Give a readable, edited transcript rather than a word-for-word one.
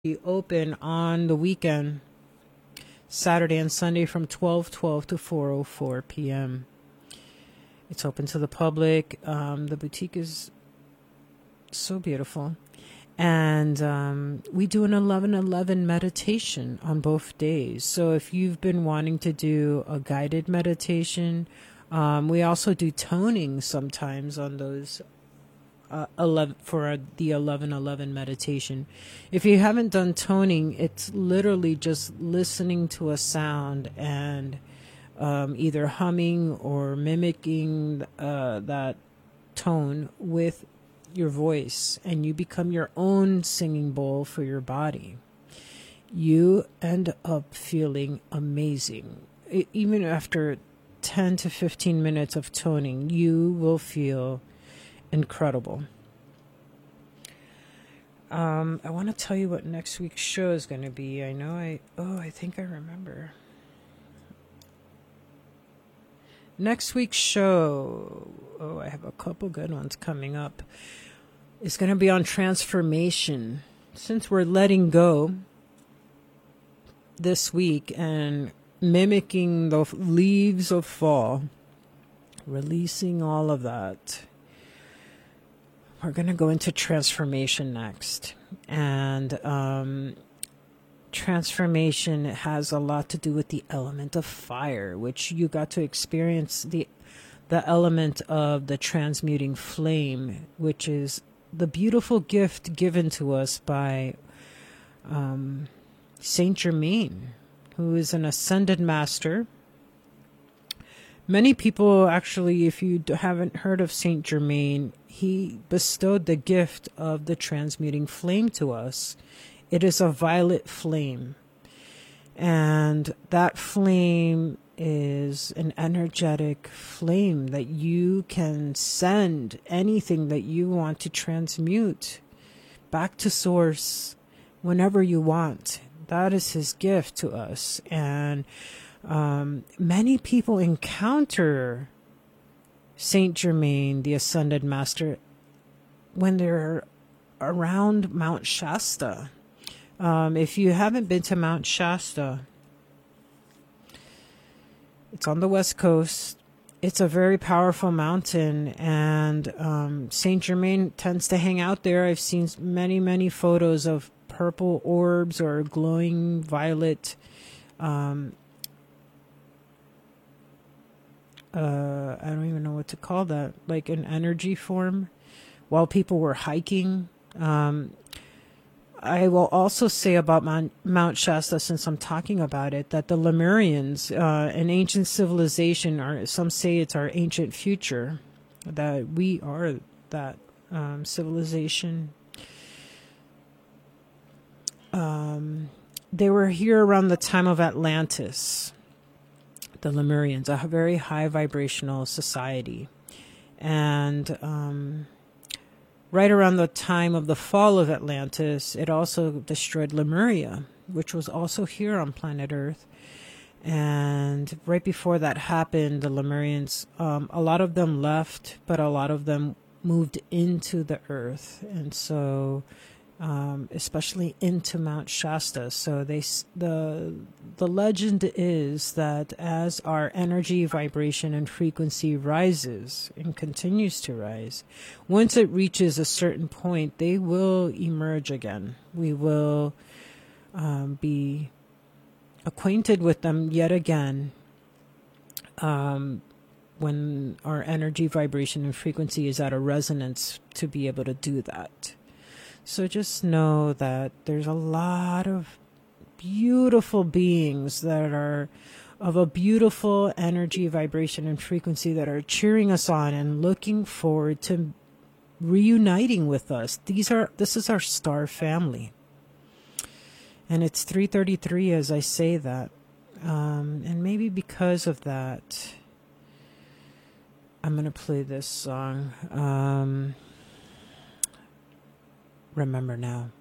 be open on the weekend, Saturday and Sunday from 12:12 to 4:04 p.m. It's open to the public. The boutique is so beautiful. And we do an 11:11 meditation on both days. So if you've been wanting to do a guided meditation, we also do toning sometimes on those 11 for the 11:11 meditation. If you haven't done toning, it's literally just listening to a sound and either humming or mimicking that tone with your voice, and you become your own singing bowl for your body. You end up feeling amazing. Even after 10 to 15 minutes of toning, you will feel incredible. I want to tell you what next week's show is going to be. I think I remember. Next week's show, I have a couple good ones coming up. It's going to be on transformation. Since we're letting go this week and mimicking the leaves of fall, releasing all of that, we're going to go into transformation next. And transformation has a lot to do with the element of fire, which you got to experience the element of the transmuting flame, which is the beautiful gift given to us by Saint Germain, who is an ascended master. Many people, actually, if you haven't heard of Saint Germain, he bestowed the gift of the transmuting flame to us. It is a violet flame, and that flame is an energetic flame that you can send anything that you want to transmute back to source whenever you want. That is his gift to us. And many people encounter Saint Germain, the Ascended Master, when they're around Mount Shasta. If you haven't been to Mount Shasta, it's on the West Coast. It's a very powerful mountain, and Saint Germain tends to hang out there. I've seen many, many photos of purple orbs or glowing violet I don't even know what to call that, like an energy form, while people were hiking. I will also say about Mount Shasta, since I'm talking about it, that the Lemurians, an ancient civilization, some say it's our ancient future, that we are that civilization. They were here around the time of Atlantis, the Lemurians, a very high vibrational society. And right around the time of the fall of Atlantis, it also destroyed Lemuria, which was also here on planet Earth. And right before that happened, the Lemurians, a lot of them left, but a lot of them moved into the Earth. And so, especially into Mount Shasta. So the legend is that as our energy, vibration, and frequency rises and continues to rise, once it reaches a certain point, they will emerge again. We will be acquainted with them yet again when our energy, vibration, and frequency is at a resonance to be able to do that. So just know that there's a lot of beautiful beings that are of a beautiful energy, vibration, and frequency that are cheering us on and looking forward to reuniting with us. This is our star family. And it's 3:33 as I say that. And maybe because of that, I'm going to play this song. Remember Now.